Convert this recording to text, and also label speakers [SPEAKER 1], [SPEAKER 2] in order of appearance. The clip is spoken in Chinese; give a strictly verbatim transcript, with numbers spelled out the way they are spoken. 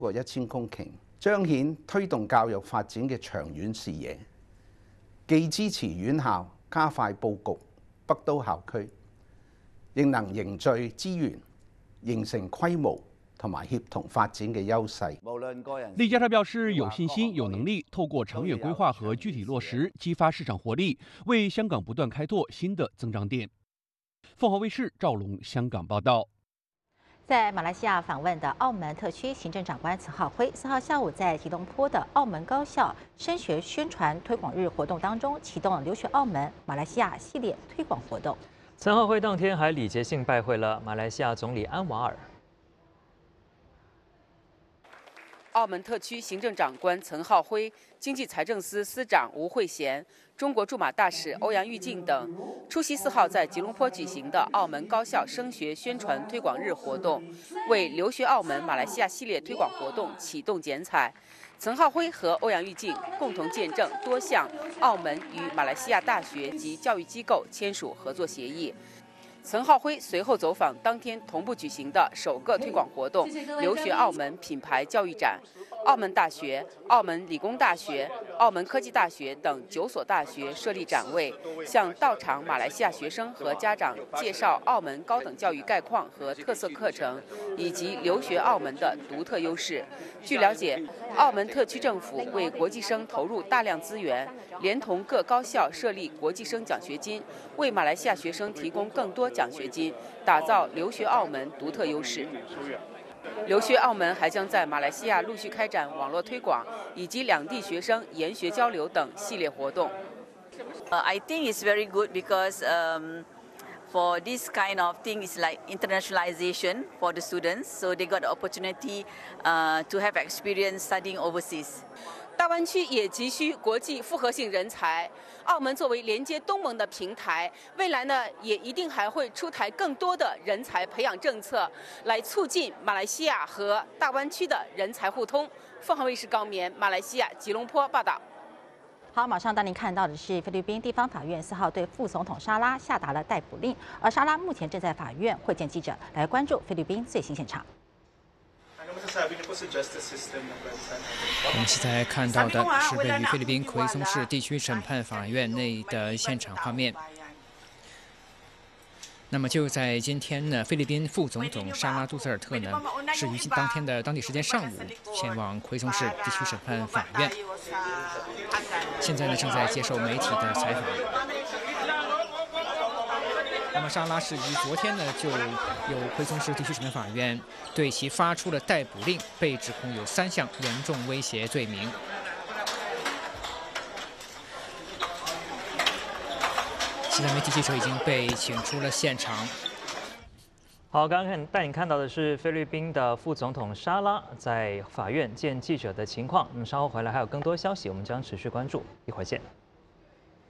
[SPEAKER 1] 過一千公頃，彰顯推動教育發展嘅長遠視野，既支持院校加快佈局北都校區，亦能凝聚資源，形成規模同埋協同發展嘅優勢。
[SPEAKER 2] 李家超表示，有信心、有能力，透過長遠規劃和具體落實，激發市場活力，為香港不斷開拓新的增長點。鳳凰衛視趙龍香港報道。
[SPEAKER 3] 在馬來西亞訪問的澳門特區行政長官陳浩輝，四號下午在吉隆坡的澳門高校升學宣傳推廣日活動當中，啟動留學澳門馬來西亞系列推廣活動。
[SPEAKER 4] 陳浩輝當天還禮節性拜會了馬來西亞總理安瓦爾。
[SPEAKER 5] 澳門特區行政長官陳浩輝、經濟財政司司長吳惠賢、中國駐馬大使歐陽玉靖等出席四號在吉隆坡舉行的澳門高校升學宣傳推廣日活動，為留學澳門馬來西亞系列推廣活動啟動剪彩。陳浩輝和歐陽玉靖共同見證多項澳門與馬來西亞大學及教育機構簽署合作協議。陳浩輝隨後走訪當天同步舉行的首個推廣活動——留學澳門品牌教育展。澳門大學、澳門理工大學、澳門科技大學等九所大學設立展位，向到場馬來西亞學生和家長介紹澳門高等教育概況和特色課程，以及留學澳門的獨特優勢。據了解，澳門特區政府為國際生投入大量資源，連同各高校設立國際生獎學金，為馬來西亞學生提供更多獎學金，打造留學澳門獨特優勢。留學澳門還將在馬來西亞陸續開展網絡推廣以及兩地學生研學交流等系列活動。
[SPEAKER 6] Uh, I think it's very good because um, for this kind of thing is like internationalization for the students, so they got the opportunity uh, to have experience studying overseas.
[SPEAKER 5] 大灣區也急需國際複合性人才，澳門作為連接東盟的平台，未來呢也一定還會出台更多的人才培養政策，來促進馬來西亞和大灣區的人才互通。鳳凰衛視高棉，馬來西亞吉隆坡報道。
[SPEAKER 3] 好，馬上帶您看到的是菲律賓地方法院四號對副總統沙拉下達了逮捕令，而沙拉目前正在法院會見記者，來關注菲律賓最新現場。
[SPEAKER 7] 我们现在看到的是位于菲律宾奎松市地区审判法院内的现场画面。那么就在今天呢，菲律宾副总统沙拉杜斯尔特呢，是于当天的当地时间上午前往奎松市地区审判法院，现在呢正在接受媒体的采访。那么沙拉是于昨天呢，就由奎松市地区审判法院对其发出了逮捕令，被指控有三项严重威胁罪名。现在媒体记者已经被请出了现场。
[SPEAKER 4] 好，刚刚带你看到的是菲律宾的副总统沙拉在法院见记者的情况。那么稍后回来还有更多消息，我们将持续关注。一会儿见。